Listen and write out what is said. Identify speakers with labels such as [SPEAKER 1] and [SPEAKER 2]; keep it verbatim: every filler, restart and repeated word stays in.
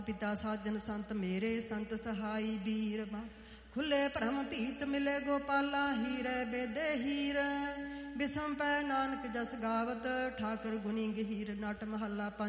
[SPEAKER 1] ਪਿਤਾ ਸਾਜਨ ਸੰਤ ਮੇਰੇ ਸੰਤ ਸਹਾਈ ਵੀਰ ਬਾ ਖੁੱਲੇ ਭਰਮ ਭੀਤ ਮਿਲੇ ਗੋਪਾਲਾ ਹੀਰੇ ਬੇਦੇ ਹੀਰ ਬਿਸਮ ਪੈ ਨਾਨਕ ਜਸ ਗਾਵਤ ਠਾਕੁਰ ਗੁਣੀ ਗਹੀਰ। ਨਟ ਮਹੱਲਾ ਪੰਜ।